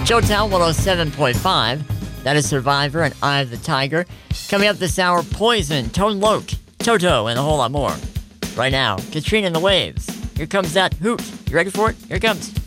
Showtown 107.5. That is Survivor and Eye of the Tiger. Coming up this hour, Poison, Tone Loc, Toto, and a whole lot more. Right now, Katrina and the Waves. Here comes that hoot. You ready for it? Here it comes.